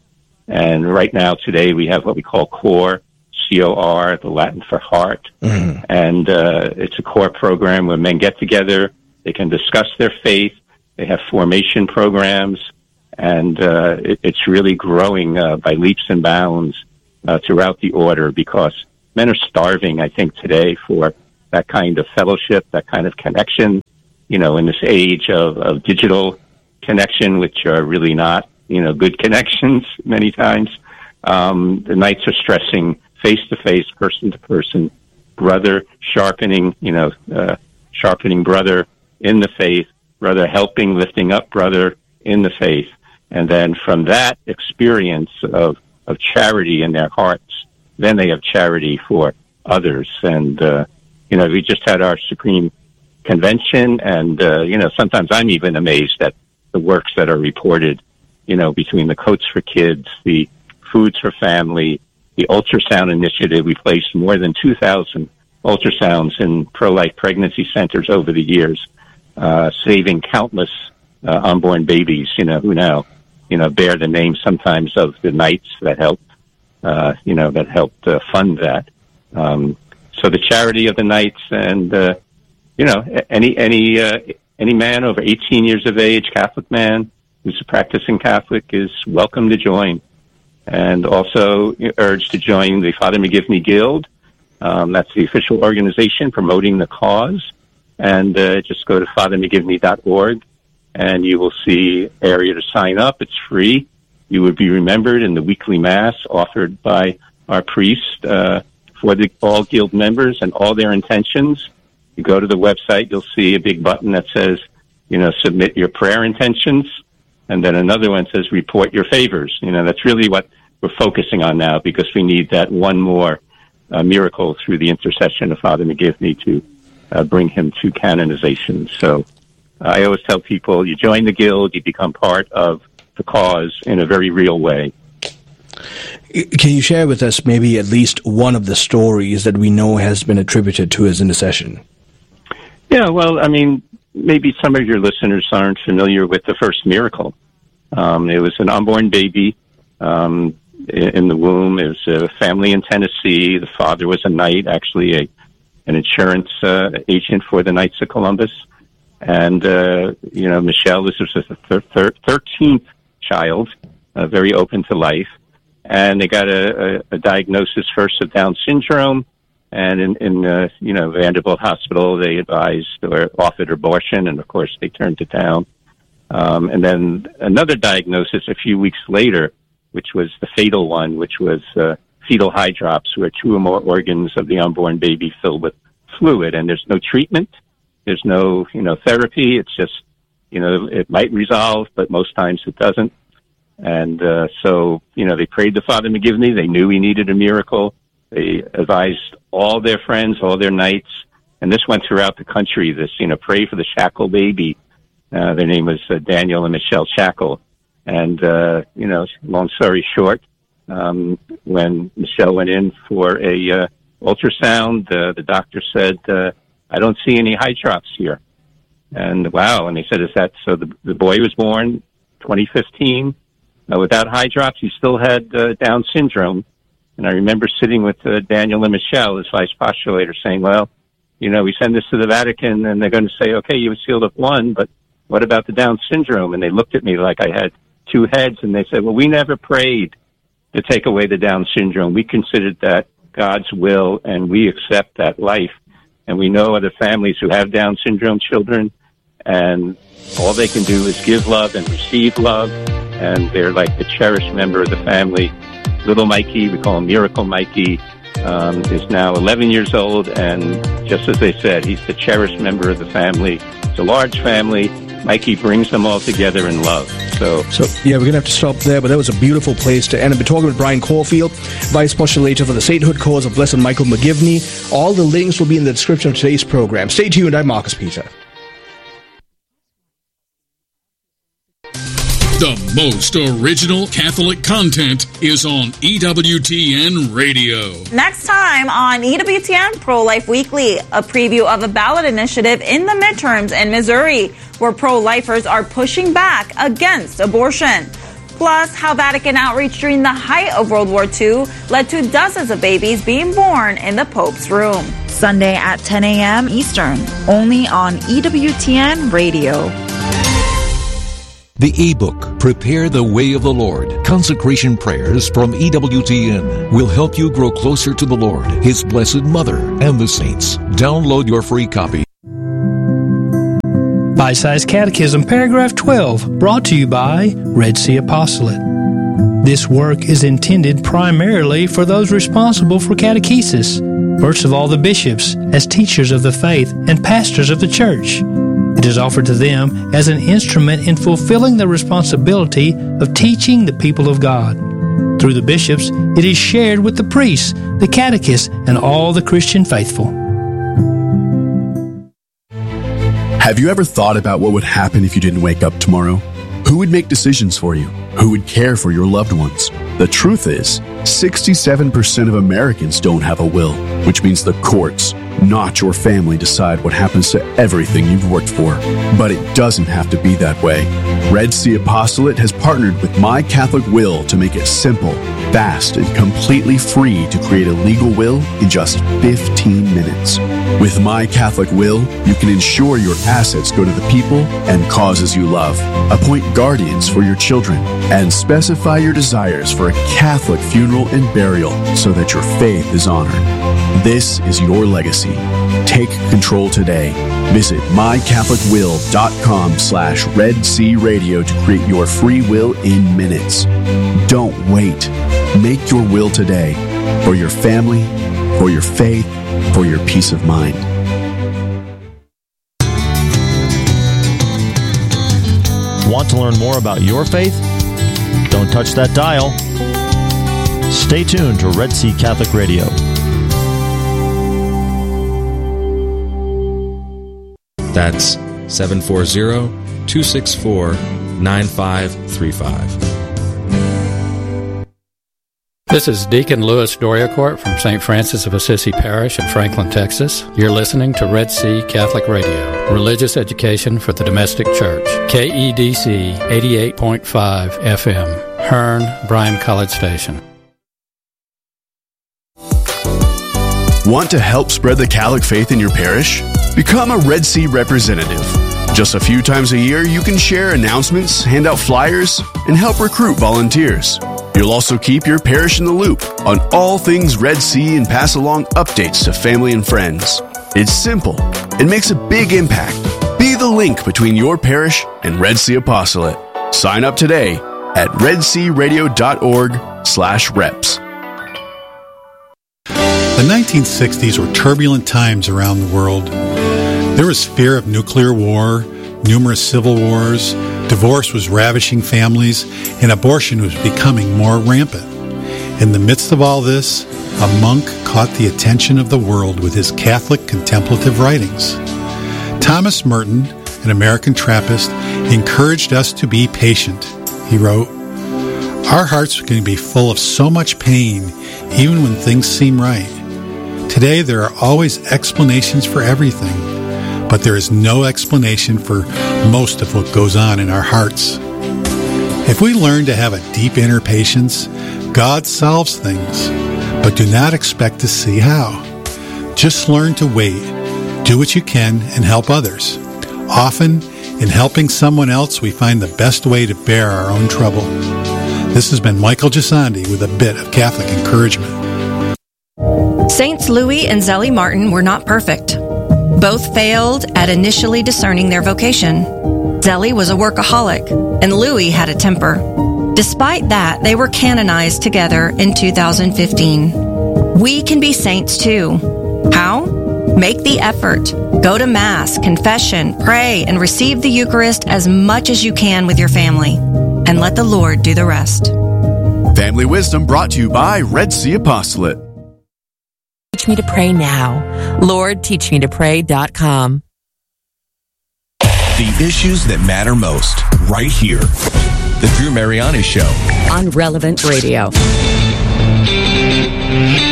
And right now, today, we have what we call CORE, C O R, the Latin for heart. Mm-hmm. And uh, it's a CORE program where men get together, they can discuss their faith, they have formation programs, and uh, it, it's really growing uh, by leaps and bounds uh, throughout the order, because men are starving, I think, today for that kind of fellowship, that kind of connection, you know, in this age of, of digital connection, which are really not, you know, good connections many times. Um, the knights are stressing face-to-face, person-to-person, brother sharpening, you know, uh, sharpening brother in the faith, brother helping, lifting up brother in the faith. And then from that experience of, of charity in their hearts, then they have charity for others. And, uh, you know, we just had our Supreme Convention, and, uh, you know, sometimes I'm even amazed at the works that are reported, you know, between the Coats for Kids, the Foods for Family, the ultrasound initiative. We placed more than two thousand ultrasounds in pro-life pregnancy centers over the years, uh, saving countless uh, unborn babies, you know, who now, you know, bear the name sometimes of the knights that helped, uh, you know, that helped uh, fund that. Um, so the charity of the knights, and, uh, you know, any, any, uh, any man over eighteen years of age, Catholic man, who's a practicing Catholic, is welcome to join. And also urged to join the Father McGivney Guild. Um, that's the official organization promoting the cause. And uh, just go to father mcgivney dot org, and you will see area to sign up. It's free. You would be remembered in the weekly Mass offered by our priest uh, for the all Guild members and all their intentions. You go to the website, you'll see a big button that says, you know, submit your prayer intentions. And then another one says, report your favors. You know, that's really what we're focusing on now, because we need that one more uh, miracle through the intercession of Father McGivney to uh, bring him to canonization. So uh, I always tell people, you join the Guild, you become part of the cause in a very real way. Can you share with us maybe at least one of the stories that we know has been attributed to his intercession? Yeah, well, I mean, maybe some of your listeners aren't familiar with the first miracle. Um, it was an unborn baby um, in the womb. It was a family in Tennessee. The father was a knight, actually a an insurance uh, agent for the Knights of Columbus. And, uh, you know, Michelle, this was the thir- thir- thirteenth child, uh, very open to life. And they got a, a, a diagnosis first of Down syndrome. And in, in uh, you know, Vanderbilt Hospital, they advised or offered abortion, and of course they turned it down. Um, and then another diagnosis a few weeks later, which was the fatal one, which was uh, fetal hydrops, where two or more organs of the unborn baby filled with fluid, and there's no treatment, there's no, you know, therapy. It's just, you know, it might resolve, but most times it doesn't. And uh, so, you know, they prayed to Father McGivney. They knew he needed a miracle. They advised all their friends, all their knights, and this went throughout the country, this, you know, pray for the Shackle baby. Uh, their name was uh, Daniel and Michelle Shackle. And, uh, you know, long story short, um, when Michelle went in for a uh, ultrasound, uh, the doctor said, uh, I don't see any hydrops here. And wow, and they said, is that, so the, the boy was born twenty fifteen uh, without hydrops. He still had uh, Down syndrome. And I remember sitting with uh, Daniel and Michelle as vice postulator saying, well, you know, we send this to the Vatican and they're going to say, okay, you were sealed up one, but what about the Down syndrome? And they looked at me like I had two heads, and they said, well, we never prayed to take away the Down syndrome. We considered that God's will, and we accept that life. And we know other families who have Down syndrome children, and all they can do is give love and receive love, and they're like the cherished member of the family. Little Mikey, we call him Miracle Mikey, um, is now eleven years old, and just as they said, he's the cherished member of the family. It's a large family. Mikey brings them all together in love. So, so yeah, we're going to have to stop there, but that was a beautiful place to end. I've been talking with Brian Caulfield, Vice Postulator for the Sainthood Cause of Blessed Michael McGivney. All the links will be in the description of today's program. Stay tuned. I'm Marcus Peter. The most original Catholic content is on E W T N Radio. Next time on E W T N Pro-Life Weekly, a preview of a ballot initiative in the midterms in Missouri, where pro-lifers are pushing back against abortion. Plus, how Vatican outreach during the height of World War Two led to dozens of babies being born in the Pope's room. Sunday at ten a.m. Eastern, only on E W T N Radio. The ebook, Prepare the Way of the Lord, Consecration Prayers from E W T N, will help you grow closer to the Lord, His Blessed Mother, and the saints. Download your free copy. Bite-Sized Catechism, Paragraph twelve, brought to you by Red Sea Apostolate. This work is intended primarily for those responsible for catechesis, first of all the bishops, as teachers of the faith and pastors of the church. It is offered to them as an instrument in fulfilling the responsibility of teaching the people of God. Through the bishops, it is shared with the priests, the catechists, and all the Christian faithful. Have you ever thought about what would happen if you didn't wake up tomorrow? Who would make decisions for you? Who would care for your loved ones? The truth is, sixty-seven percent of Americans don't have a will, which means the courts, not your family, decide what happens to everything you've worked for. But it doesn't have to be that way. Red Sea Apostolate has partnered with My Catholic Will to make it simple, fast, and completely free to create a legal will in just fifteen minutes. With My Catholic Will, you can ensure your assets go to the people and causes you love, appoint guardians for your children, and specify your desires for a Catholic funeral and burial so that your faith is honored. This is your legacy. Take control today. Visit mycatholicwill.com slash Red Sea Radio to create your free will in minutes. Don't wait. Make your will today for your family, for your faith, for your peace of mind. Want to learn more about your faith? Don't touch that dial. Stay tuned to Red Sea Catholic Radio. That's seven four zero, two six four, nine five three five. This is Deacon Louis Doriacourt from Saint Francis of Assisi Parish in Franklin, Texas. You're listening to Red Sea Catholic Radio, religious education for the domestic church. K E D C eighty-eight point five F M, Hearn, Bryan College Station. Want to help spread the Catholic faith in your parish? Become a Red Sea representative. Just a few times a year, you can share announcements, hand out flyers, and help recruit volunteers. You'll also keep your parish in the loop on all things Red Sea and pass along updates to family and friends. It's simple. It makes a big impact. Be the link between your parish and Red Sea Apostolate. Sign up today at redsearadio.org slash reps. The nineteen sixties were turbulent times around the world. There was fear of nuclear war, numerous civil wars, divorce was ravishing families, and abortion was becoming more rampant. In the midst of all this, a monk caught the attention of the world with his Catholic contemplative writings. Thomas Merton, an American Trappist, encouraged us to be patient. He wrote, "Our hearts can be full of so much pain, even when things seem right. Today there are always explanations for everything, but there is no explanation for most of what goes on in our hearts. If we learn to have a deep inner patience, God solves things, but do not expect to see how. Just learn to wait, do what you can, and help others. Often, in helping someone else, we find the best way to bear our own trouble." This has been Michael Gisandi with a bit of Catholic encouragement. Saints Louis and Zélie Martin were not perfect. Both failed at initially discerning their vocation. Zélie was a workaholic, and Louis had a temper. Despite that, they were canonized together in two thousand fifteen. We can be saints too. How? Make the effort. Go to Mass, confession, pray, and receive the Eucharist as much as you can with your family. And let the Lord do the rest. Family Wisdom brought to you by Red Sea Apostolate. Teach me to pray now. Lord, teach me to pray dot com. The issues that matter most, right here. The Drew Mariani Show. On Relevant Radio.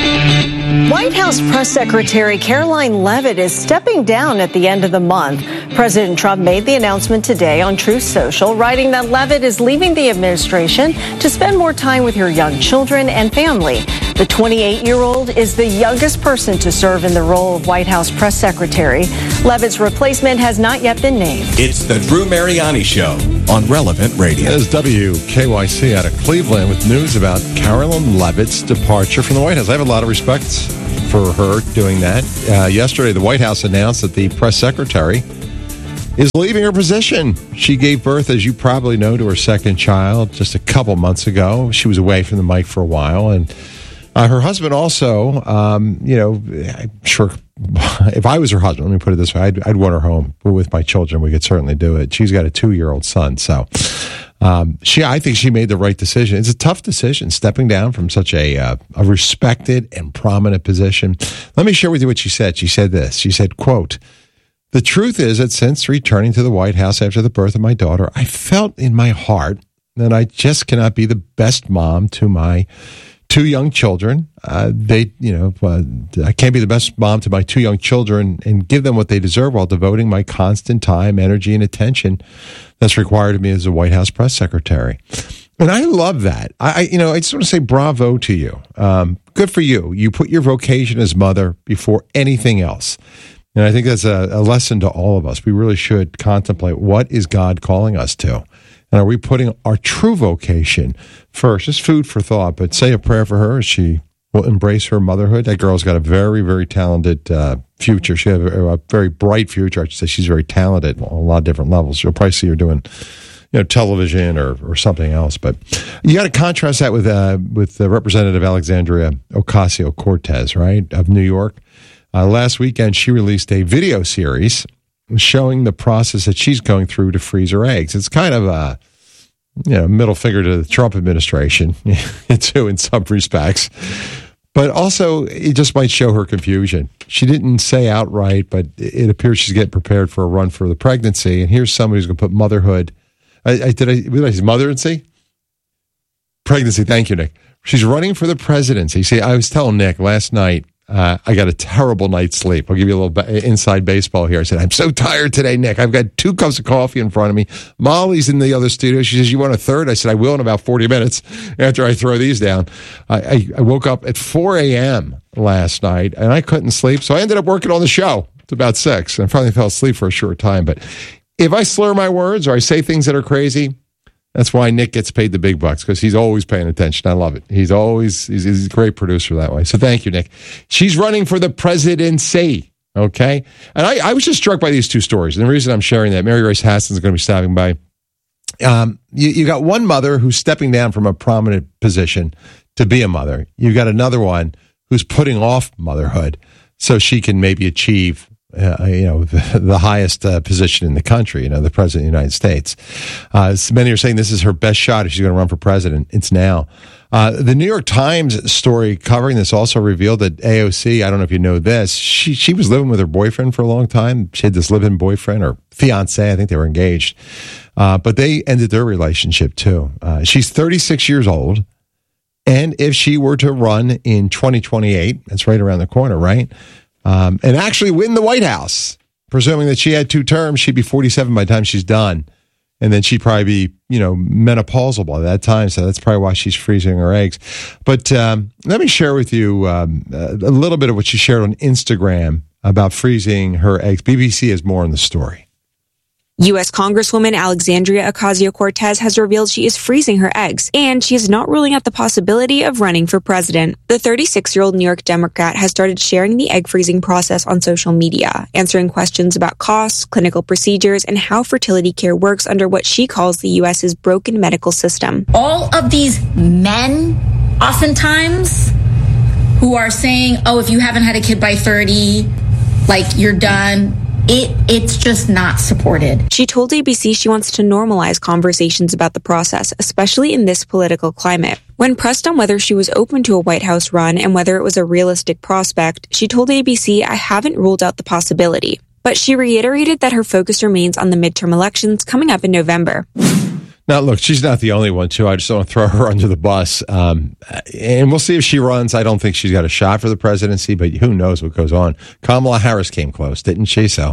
White House Press Secretary Caroline Leavitt is stepping down at the end of the month. President Trump made the announcement today on Truth Social, writing that Leavitt is leaving the administration to spend more time with her young children and family. The twenty-eight-year-old is the youngest person to serve in the role of White House press secretary. Leavitt's replacement has not yet been named. It's the Drew Mariani Show on Relevant Radio. There's W K Y C out of Cleveland with news about Carolyn Leavitt's departure from the White House. I have a lot of respect for her doing that. Uh, yesterday, the White House announced that the press secretary is leaving her position. She gave birth, as you probably know, to her second child just a couple months ago. She was away from the mic for a while, and uh, her husband also, um, you know, I'm sure if I was her husband, let me put it this way, I'd, I'd want her home with my children. We could certainly do it. She's got a two-year-old son, so um, she, I think she made the right decision. It's a tough decision, stepping down from such a, uh, a respected and prominent position. Let me share with you what she said. She said this. She said, quote, "The truth is that since returning to the White House after the birth of my daughter, I felt in my heart that I just cannot be the best mom to my two young children. Uh, they, you know, uh, I can't be the best mom to my two young children and give them what they deserve while devoting my constant time, energy, and attention that's required of me as a White House press secretary." And I love that. I, you know, I just want to say bravo to you. Um, good for you. You put your vocation as mother before anything else. And I think that's a, a lesson to all of us. We really should contemplate, what is God calling us to? And are we putting our true vocation first? Just food for thought, but say a prayer for her as she will embrace her motherhood. That girl's got a very, very talented uh, future. She has a, a very bright future. I should say she's very talented on a lot of different levels. You'll probably see her doing, you know, television or, or something else. But you got to contrast that with uh, with uh, Representative Alexandria Ocasio-Cortez, right, of New York. Uh, last weekend, she released a video series showing the process that she's going through to freeze her eggs. It's kind of a, you know, middle finger to the Trump administration, too, in some respects. But also, it just might show her confusion. She didn't say outright, but it appears she's getting prepared for a run for the pregnancy. And here's somebody who's going to put motherhood. I, I did I, did I say motherhood? Pregnancy. Thank you, Nick. She's running for the presidency. See, I was telling Nick last night, Uh, I got a terrible night's sleep. I'll give you a little ba- inside baseball here. I said, I'm so tired today, Nick. I've got two cups of coffee in front of me. Molly's in the other studio. She says, you want a third? I said, I will in about forty minutes after I throw these down. I, I, I woke up at four a.m. last night, and I couldn't sleep, so I ended up working on the show. It's about six, and I finally fell asleep for a short time. But if I slur my words or I say things that are crazy, that's why Nick gets paid the big bucks, because he's always paying attention. I love it. He's always, he's, he's a great producer that way. So thank you, Nick. She's running for the presidency, okay? And I, I was just struck by these two stories. And the reason I'm sharing that, Mary Grace Hassan is going to be stopping by. Um, you, you got one mother who's stepping down from a prominent position to be a mother. You got another one who's putting off motherhood so she can maybe achieve Uh, you know, the, the highest uh, position in the country, you know, the president of the United States. Uh, many are saying this is her best shot if she's going to run for president. It's now. Uh, the New York Times story covering this also revealed that A O C, I don't know if you know this, she she was living with her boyfriend for a long time. She had this live-in boyfriend or fiance. I think they were engaged. Uh, but they ended their relationship too. Uh, she's thirty-six years old. And if she were to run in twenty twenty-eight, that's right around the corner, right? Um, and actually win the White House, presuming that she had two terms, she'd be forty-seven by the time she's done. And then she'd probably be, you know, menopausal by that time. So that's probably why she's freezing her eggs. But um, let me share with you um, a little bit of what she shared on Instagram about freezing her eggs. B B C has more on the story. U S Congresswoman Alexandria Ocasio-Cortez has revealed she is freezing her eggs, and she is not ruling out the possibility of running for president. The thirty-six-year-old New York Democrat has started sharing the egg freezing process on social media, answering questions about costs, clinical procedures, and how fertility care works under what she calls the U S's broken medical system. All of these men, oftentimes, who are saying, oh, if you haven't had a kid by thirty, like, you're done. It it's just not supported. She told A B C she wants to normalize conversations about the process, especially in this political climate. When pressed on whether she was open to a White House run and whether it was a realistic prospect, she told A B C, I haven't ruled out the possibility. But she reiterated that her focus remains on the midterm elections coming up in November. Now, look, she's not the only one, too. I just don't want to throw her under the bus. Um, and we'll see if she runs. I don't think she's got a shot for the presidency, but who knows what goes on. Kamala Harris came close, didn't she? So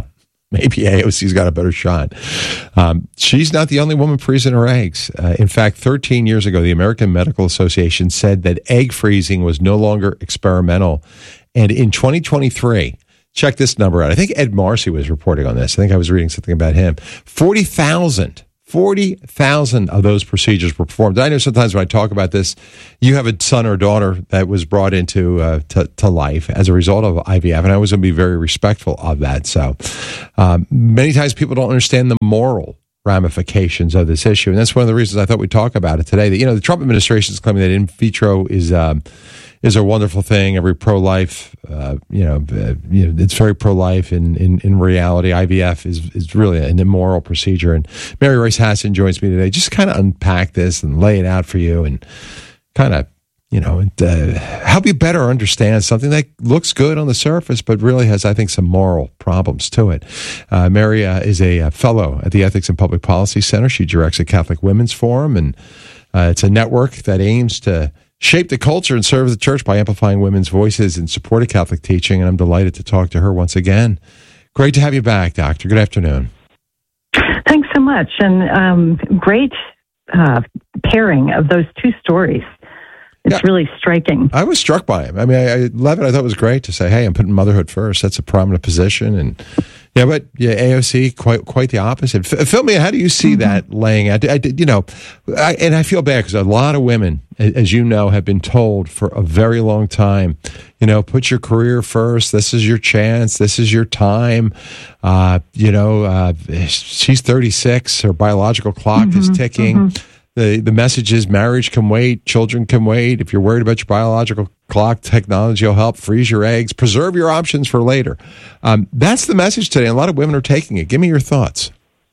maybe A O C's got a better shot. Um, she's not the only woman freezing her eggs. Uh, in fact, thirteen years ago, the American Medical Association said that egg freezing was no longer experimental. And in twenty twenty-three, check this number out. I think Ed Marcy was reporting on this. I think I was reading something about him. forty thousand. forty thousand of those procedures were performed. I know sometimes when I talk about this, you have a son or daughter that was brought into uh, to, to life as a result of I V F, and I was going to be very respectful of that. So um, many times people don't understand the moral ramifications of this issue, and that's one of the reasons I thought we'd talk about it today. That, you know, the Trump administration is claiming that in vitro is um, is a wonderful thing. Every pro-life, uh, you know, uh, you know, it's very pro-life. In, in, in reality, I V F is is really an immoral procedure. And Mary Royce Hasson joins me today, just kind of unpack this and lay it out for you, and kind of, you know, and, uh, help you better understand something that looks good on the surface, but really has, I think, some moral problems to it. Uh, Mary uh, is a, a fellow at the Ethics and Public Policy Center. She directs a Catholic Women's Forum, and uh, it's a network that aims to shape the culture and serve the church by amplifying women's voices and support of Catholic teaching. And I'm delighted to talk to her once again. Great to have you back, Doctor. Good afternoon. Thanks so much. And um, great uh, pairing of those two stories. It's yeah. really striking. I was struck by it. I mean, I, I love it. I thought it was great to say, hey, I'm putting motherhood first. That's a prominent position. And yeah, but yeah, A O C, quite quite the opposite. F- fill me, how do you see mm-hmm. that laying out? I, I, you know, I, and I feel bad because a lot of women, as you know, have been told for a very long time, you know, put your career first. This is your chance. This is your time. Uh, you know, uh, she's thirty-six. Her biological clock mm-hmm. is ticking. Mm-hmm. The the message is marriage can wait, children can wait. If you're worried about your biological clock, technology will help. Freeze your eggs, preserve your options for later. Um, that's the message today. A lot of women are taking it. Give me your thoughts.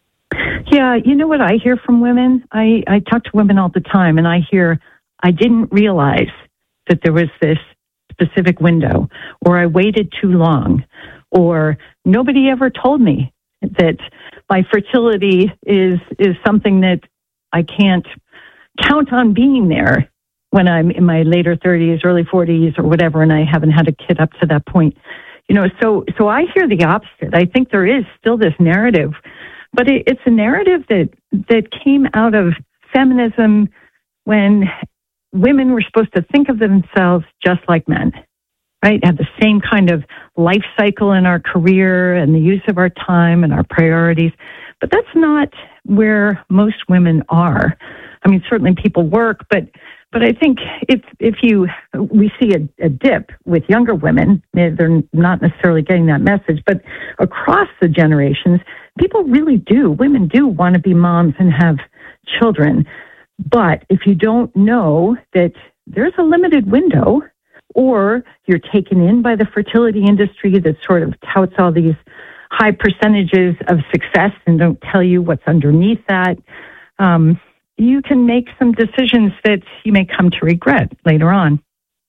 Yeah, you know what I hear from women? I, I talk to women all the time, and I hear, I didn't realize that there was this specific window, or I waited too long, or nobody ever told me that my fertility is is something that I can't count on being there when I'm in my later thirties, early forties, or whatever, and I haven't had a kid up to that point. You know, so so I hear the opposite. I think there is still this narrative, but it, it's a narrative that that came out of feminism when women were supposed to think of themselves just like men, right? Have the same kind of life cycle in our career and the use of our time and our priorities. But that's not where most women are. I mean, certainly people work, but but I think if if you we see a, a dip with younger women, they're not necessarily getting that message, but across the generations, people really do. Women do want to be moms and have children. But if you don't know that there's a limited window, or you're taken in by the fertility industry that sort of touts all these high percentages of success and don't tell you what's underneath that, um, you can make some decisions that you may come to regret later on.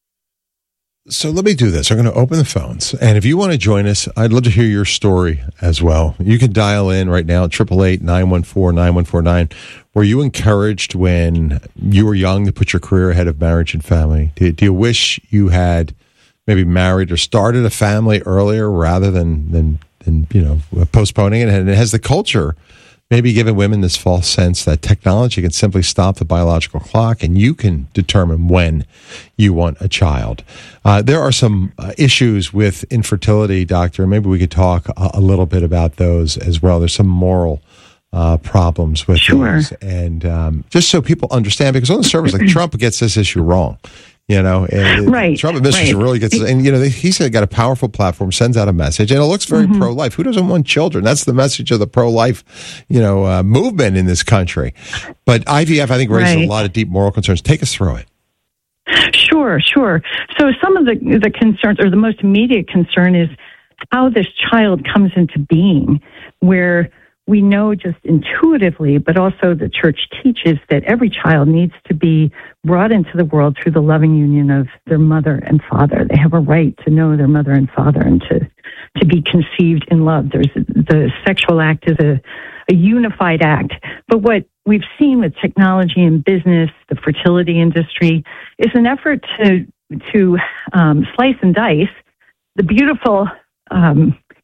So let me do this. I'm going to open the phones. And if you want to join us, I'd love to hear your story as well. You can dial in right now at eight eight eight, nine one four, nine one four nine. Were you encouraged when you were young to put your career ahead of marriage and family? Do, do you wish you had maybe married or started a family earlier rather than, than, than you know, postponing it? And has the culture maybe given women this false sense that technology can simply stop the biological clock and you can determine when you want a child? Uh, there are some uh, issues with infertility, Doctor. Maybe we could talk a, a little bit about those as well. There's some moral uh, problems with sure. these. And um, just so people understand, because on the surface, like Trump gets this issue wrong. You know, and right, Trump administration right. really gets, and you know, they, he said got a powerful platform, sends out a message, and it looks very mm-hmm. pro-life. Who doesn't want children? That's the message of the pro-life, you know, uh, movement in this country. But I V F, I think, raises right. a lot of deep moral concerns. Take us through it. Sure, sure. So some of the the concerns, or the most immediate concern, is how this child comes into being, where we know just intuitively, but also the church teaches that every child needs to be brought into the world through the loving union of their mother and father. They have a right to know their mother and father and to, to be conceived in love. There's the sexual act is a, a unified act. But what we've seen with technology and business, the fertility industry, is an effort to to um, slice and dice the beautiful um,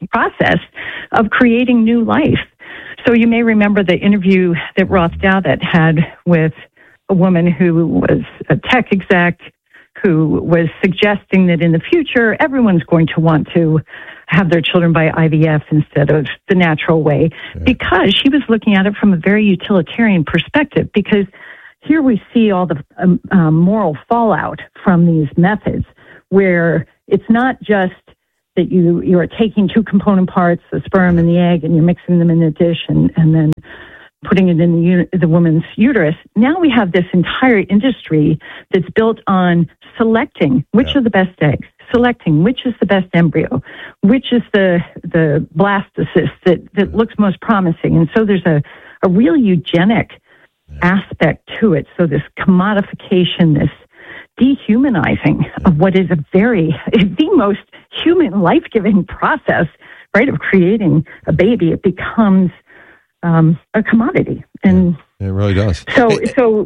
process of creating new life. So you may remember the interview that Ross Douthat had with a woman who was a tech exec who was suggesting that in the future, everyone's going to want to have their children by I V F instead of the natural way, yeah. because she was looking at it from a very utilitarian perspective, because here we see all the um, um, moral fallout from these methods, where it's not just that you, you're taking two component parts, the sperm and the egg, and you're mixing them in a dish and, and then putting it in the, uni- the woman's uterus. Now we have this entire industry that's built on selecting which yeah. are the best eggs, selecting which is the best embryo, which is the the blastocyst that, that looks most promising. And so there's a, a real eugenic yeah. aspect to it. So this commodification, this dehumanizing yeah. of what is a very, the most human life-giving process, right, of creating a baby. It becomes Um, a commodity, and it really does. So, so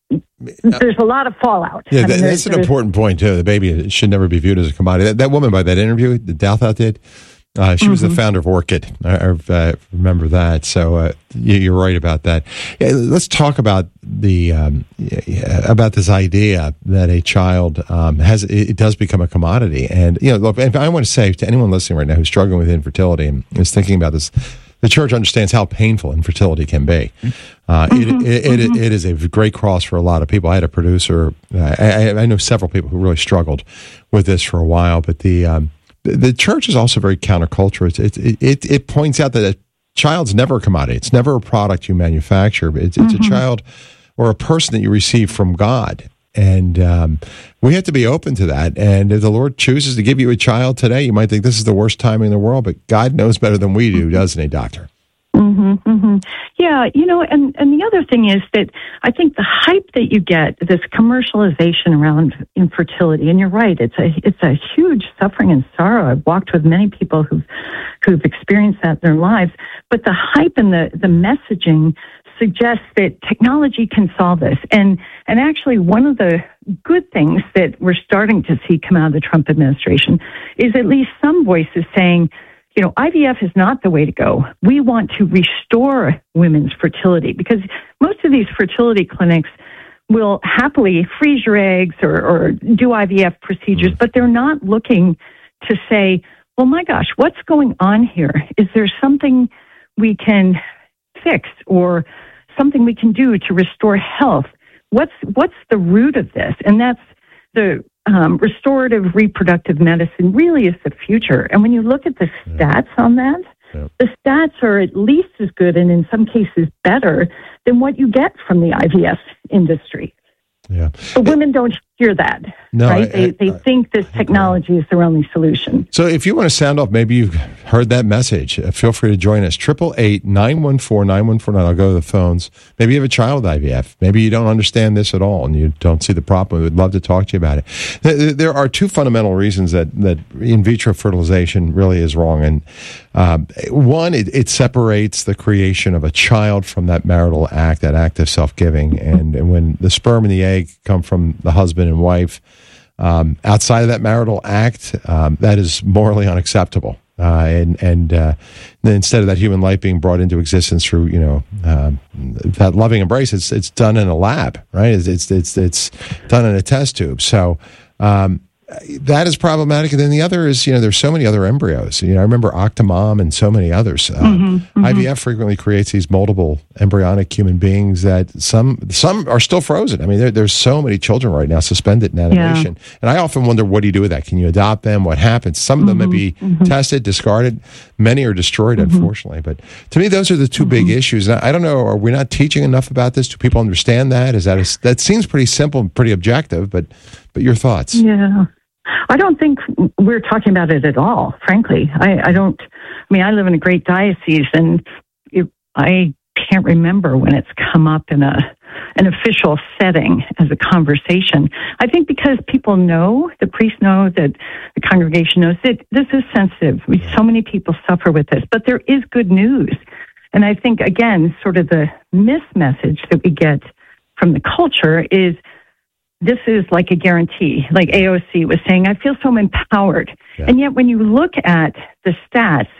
there's a lot of fallout. Yeah, I mean, that, that's an important point too. The baby should never be viewed as a commodity. That, that woman by that interview that Douthat did, uh, she mm-hmm. was the founder of Orchid. I, I uh, remember that. So uh, you, you're right about that. Yeah, let's talk about the um, about this idea that a child um, has it, it does become a commodity. And you know, look, I want to say to anyone listening right now who's struggling with infertility and is thinking about this. The church understands how painful infertility can be. Uh, mm-hmm, it, it, mm-hmm. it, it is a great cross for a lot of people. I had a producer. Uh, I, I know several people who really struggled with this for a while. But the um, the, the church is also very counterculture. It, it it it points out that a child's never a commodity. It's never a product you manufacture. It's, it's mm-hmm. a child or a person that you receive from God. And um, we have to be open to that. And if the Lord chooses to give you a child today, you might think this is the worst timing in the world, but God knows better than we do, doesn't he, Doctor? Mm-hmm, mm-hmm. Yeah, you know, and, and the other thing is that I think the hype that you get, this commercialization around infertility, and you're right, it's a it's a huge suffering and sorrow. I've walked with many people who've who've experienced that in their lives, but the hype and the, the messaging suggests that technology can solve this. And and actually, one of the good things that we're starting to see come out of the Trump administration is at least some voices saying, you know, I V F is not the way to go. We want to restore women's fertility, because most of these fertility clinics will happily freeze your eggs or, or do I V F procedures, but they're not looking to say, well, my gosh, what's going on here? Is there something we can fix or something we can do to restore health? What's what's the root of this? And that's the um, restorative reproductive medicine really is the future. And when you look at the stats on that, yeah. the stats are at least as good and in some cases better than what you get from the I V F industry. Yeah. But women don't hear that, no, right? I, they, I, they I, think this technology is their only solution. So if you want to sound off, maybe you've heard that message, uh, feel free to join us. eight eight eight, nine one four, nine one four nine. I'll go to the phones. Maybe you have a child with I V F. Maybe you don't understand this at all and you don't see the problem. We would love to talk to you about it. There, there are two fundamental reasons that, that in vitro fertilization really is wrong. And um, one, it, it separates the creation of a child from that marital act, that act of self-giving. And, and when the sperm and the egg come from the husband and wife, um, outside of that marital act, um, that is morally unacceptable. Uh, and and uh, then instead of that human life being brought into existence through, you know, um, that loving embrace, it's it's done in a lab, right? It's it's it's, it's done in a test tube. So um, that is problematic. And then the other is, you know, there's so many other embryos. You know, I remember Octomom and so many others. Uh, mm-hmm, mm-hmm. I V F frequently creates these multiple embryonic human beings that some some are still frozen. I mean, there, there's so many children right now suspended in animation. Yeah. And I often wonder, what do you do with that? Can you adopt them? What happens? Some of them mm-hmm, may be mm-hmm. tested, discarded. Many are destroyed, mm-hmm. unfortunately. But to me, those are the two mm-hmm. big issues. And I, I don't know, are we not teaching enough about this? Do people understand that? Is that a, that seems pretty simple and pretty objective, but but your thoughts? Yeah. I don't think we're talking about it at all, frankly. I, I don't, I mean, I live in a great diocese, and it, I can't remember when it's come up in a an official setting as a conversation. I think because people know, the priests know, that the congregation knows that this is sensitive. So many people suffer with this, but there is good news. And I think, again, sort of the mismessage that we get from the culture is, this is like a guarantee. Like A O C was saying, I feel so empowered. Yeah. And yet when you look at the stats,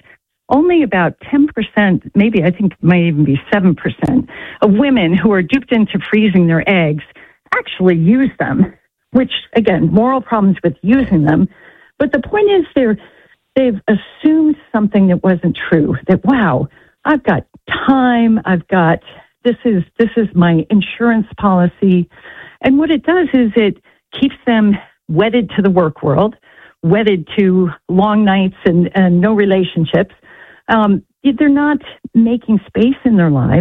only about ten percent, maybe I think it might even be seven percent of women who are duped into freezing their eggs actually use them, which, again, moral problems with using them. But the point is they're, they've assumed something that wasn't true, that, wow, I've got time, I've got, this is, this is my insurance policy. And what it does is it keeps them wedded to the work world, wedded to long nights and, and no relationships. Um, they're not making space in their lives.